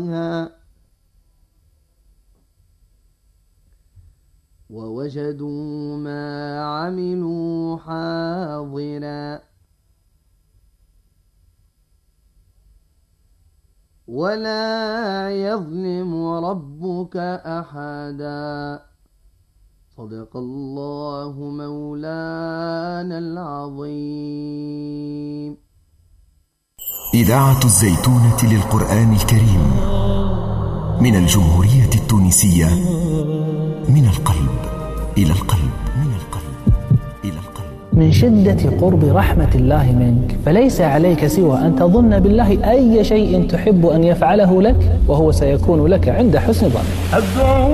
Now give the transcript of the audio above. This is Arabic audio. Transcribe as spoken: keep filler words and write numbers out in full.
ووجدوا ما عملوا حاضرا ولا يظلم ربك أحدا. صدق الله مولانا العظيم. إذاعة الزيتونة للقرآن الكريم من الجمهورية التونسية، من القلب إلى القلب، من القلب إلى القلب. من شدة قرب رحمة الله منك فليس عليك سوى أن تظن بالله أي شيء تحب أن يفعله لك، وهو سيكون لك عند حسن ظنك.